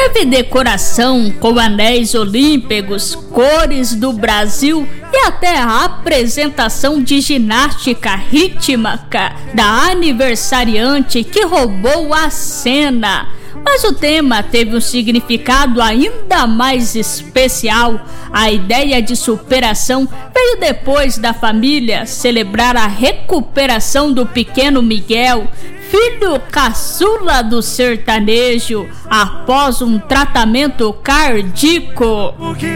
Teve decoração com anéis olímpicos, cores do Brasil e até a apresentação de ginástica rítmica da aniversariante que roubou a cena. Mas o tema teve um significado ainda mais especial. A ideia de superação veio depois da família celebrar a recuperação do pequeno Miguel, filho caçula do sertanejo, após um tratamento cardíaco.